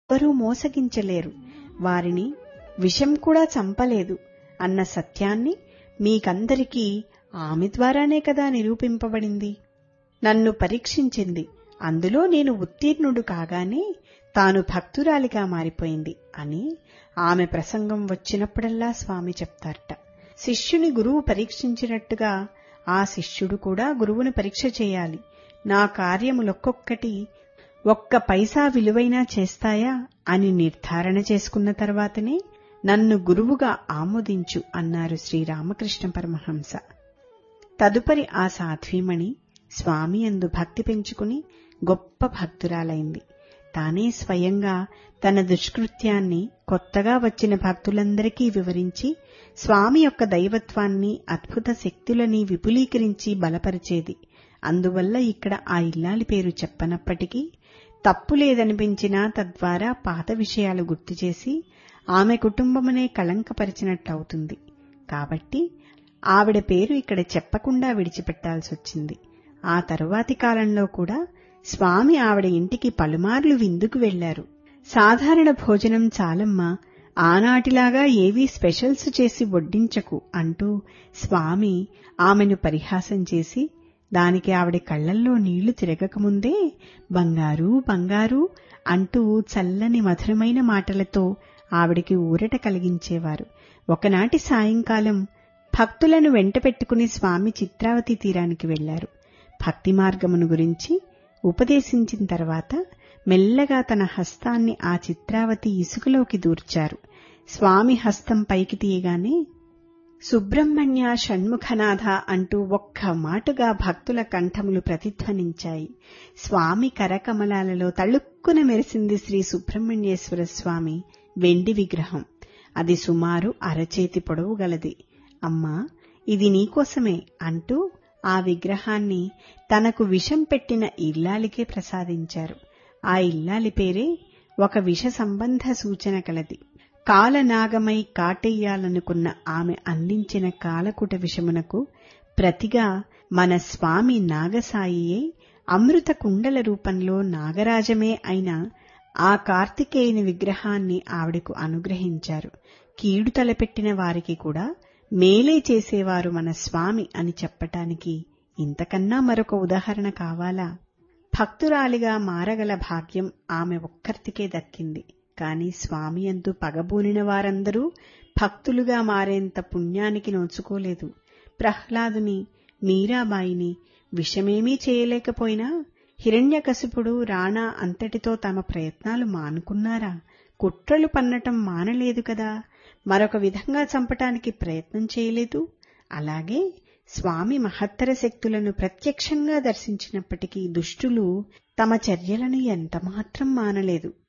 ఎవ్వరూ మోసగించలేరు, వారిని విషం కూడా చంపలేదు అన్న సత్యాన్ని మీకందరికీ ఆమె ద్వారానే కదా నిరూపింపబడింది. నన్ను పరీక్షించింది, అందులో నేను ఉత్తీర్ణుడు కాగానే తాను భక్తురాలిగా మారిపోయింది అని ఆమె ప్రసంగం వచ్చినప్పుడల్లా స్వామి చెప్తారట. శిష్యుని గురువు పరీక్షించినట్టుగా ఆ శిష్యుడు కూడా గురువుని పరీక్ష చేయాలి. నా కార్యములొక్కొక్కటి ఒక్క పైసా విలువైనా చేస్తాయా అని నిర్ధారణ చేసుకున్న తర్వాతనే నన్ను గురువుగా ఆమోదించు అన్నారు శ్రీరామకృష్ణ పరమహంస. తదుపరి ఆ సాధ్వీమణి స్వామి యందు భక్తి పెంచుకుని గొప్ప భక్తురాలైంది. తానే స్వయంగా తన దుష్కృత్యాన్ని కొత్తగా వచ్చిన భక్తులందరికీ వివరించి స్వామి యొక్క దైవత్వాన్ని, అద్భుత శక్తులని విపులీకరించి బలపరిచేది. అందువల్ల ఇక్కడ ఆ ఇల్లాలి పేరు చెప్పనప్పటికీ తప్పులేదనిపించినా తద్వారా పాత విషయాలు గుర్తుచేసి ఆమె కుటుంబమునే కళంకపరిచినట్టవుతుంది. కాబట్టి ఆవిడ పేరు ఇక్కడ చెప్పకుండా విడిచిపెట్టాల్సొచ్చింది. ఆ తరువాతి కాలంలో కూడా స్వామి ఆవిడ ఇంటికి పలుమార్లు విందుకు వెళ్లారు. సాధారణ భోజనం చాలమ్మా, ఆనాటిలాగా ఏవీ స్పెషల్స్ చేసి వడ్డించకు అంటూ స్వామి ఆమెను పరిహాసం చేసి దానికి ఆవిడ కళ్లల్లో నీళ్లు తిరగకముందే బంగారు బంగారు అంటూ చల్లని మధురమైన మాటలతో ఆవిడికి ఊరట కలిగించేవారు. ఒకనాటి సాయంకాలం భక్తులను వెంట పెట్టుకుని స్వామి చిత్రావతి తీరానికి వెళ్లారు. భక్తి మార్గమును గురించి ఉపదేశించిన తర్వాత మెల్లగా తన హస్తాన్ని ఆ చిత్రావతి ఇసుకలోకి దూర్చారు. స్వామి హస్తం పైకి తీయగానే సుబ్రహ్మణ్య షణ్ముఖనాథ అంటూ ఒక్క మాటుగా భక్తుల కంఠములు ప్రతిధ్వనించాయి. స్వామి కరకమలాలలో తళుక్కున మెరిసింది శ్రీ సుబ్రహ్మణ్యేశ్వర స్వామి వెండి విగ్రహం. అది సుమారు అరచేతి పొడవు గలది. అమ్మా, ఇది నీకోసమే అంటూ ఆ విగ్రహాన్ని తనకు విషం పెట్టిన ఇల్లాలికే ప్రసాదించారు. ఆ ఇల్లాలి పేరే ఒక విష సంబంధ సూచన కలది. కాలనాగమై కాటెయ్యాలనుకున్న ఆమె అందించిన కాలకుట విషమునకు ప్రతిగా మన స్వామి నాగసాయియే అమృత కుండల రూపంలో నాగరాజమే అయిన ఆ కార్తికేయుని విగ్రహాన్ని ఆవిడకు అనుగ్రహించారు. కీడు తలపెట్టిన వారికి కూడా మేలే చేసేవారు మన స్వామి అని చెప్పటానికి ఇంతకన్నా మరొక ఉదాహరణ కావాలా? భక్తురాలిగా మారగల భాగ్యం ఆమె ఒక్కర్తికే దక్కింది. కాని స్వామి యందు పగబూనిన వారందరూ భక్తులుగా మారేంత పుణ్యానికి నోచుకోలేదు. ప్రహ్లాదుని, మీరాబాయిని విషమేమీ చేయలేకపోయినా హిరణ్యకశిపుడు, రాణా అంతటితో తమ ప్రయత్నాలు మానుకున్నారా? కుట్రలు పన్నటం మానలేదు కదా, మరొక విధంగా చంపటానికి ప్రయత్నం చేయలేదు. అలాగే స్వామి మహత్తర శక్తులను ప్రత్యక్షంగా దర్శించినప్పటికీ దుష్టులు తమ చర్యలను ఎంతమాత్రం మానలేదు.